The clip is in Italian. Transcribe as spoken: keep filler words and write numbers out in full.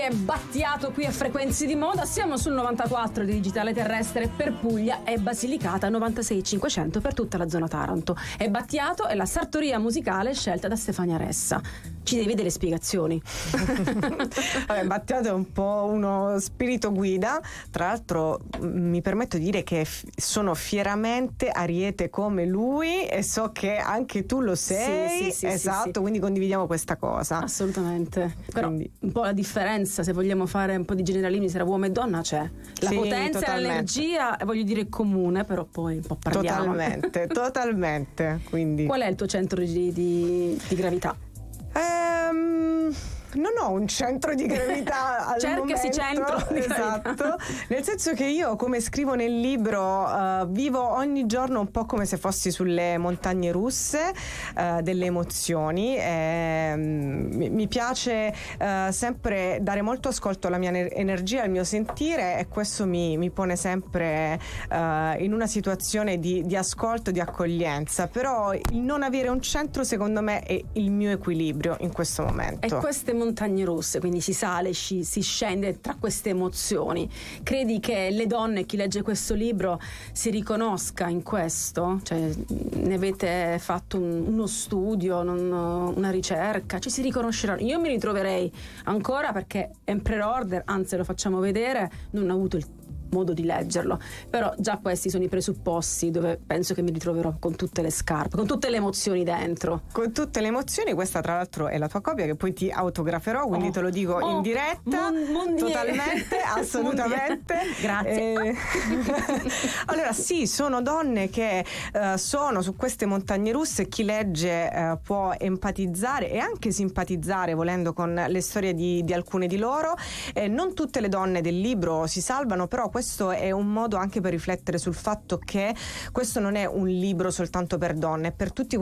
è Battiato qui a Frequenze di Moda. Siamo sul novantaquattro di Digitale Terrestre per Puglia e Basilicata novantasei cinquecento per tutta la zona Taranto. E Battiato è la sartoria musicale scelta da Stefania Ressa. Ci devi delle spiegazioni. Vabbè, Battiato è un po' uno spirito guida. Tra l'altro mi permetto di dire che f- sono fieramente ariete come lui e so che anche tu lo sei. Sì, sì, sì, esatto, sì, sì. Quindi condividiamo questa cosa. Assolutamente. Però Quindi- un po' la differenza, se vogliamo fare un po' di generalismi tra uomo e donna, c'è. La Sì, potenza e totalmente. l'energia, voglio dire, comune, però poi un po' parliamo. Totalmente, totalmente. Quindi Qual è il tuo centro di, di, di gravità? Ehm, non ho un centro di gravità al Cercasi momento. centro di Esatto, gravità. nel senso che io, come scrivo nel libro, uh, vivo ogni giorno un po' come se fossi sulle montagne russe uh, delle emozioni. Ehm, mi, mi piace uh, sempre dare molto ascolto alla mia ne- energia, al mio sentire, e questo mi, mi pone sempre uh, in una situazione di, di ascolto, di accoglienza. Però il non avere un centro, secondo me, è il mio equilibrio in questo momento. E queste montagne russe, quindi si sale, si, si scende tra queste emozioni. Credi che le donne, chi legge questo libro, si riconosca in questo? Cioè, ne avete fatto un- uno studio, non- una ricerca? Ci si riconosceranno? Io mi ritroverei ancora, perché Emperor Order, anzi lo facciamo vedere, non ho avuto il modo di leggerlo, però già questi sono i presupposti dove penso che mi ritroverò con tutte le scarpe, con tutte le emozioni dentro. Con tutte le emozioni. Questa tra l'altro è la tua copia, che poi ti autograferò, quindi Oh, te lo dico oh, in diretta. mon- mondier. Totalmente, assolutamente. Grazie. Eh, allora sì, sono donne che eh, sono su queste montagne russe. Chi legge eh, può empatizzare e anche simpatizzare, volendo, con le storie di, di alcune di loro. Eh, non tutte le donne del libro si salvano, però questo è un modo anche per riflettere sul fatto che questo non è un libro soltanto per donne, è per tutti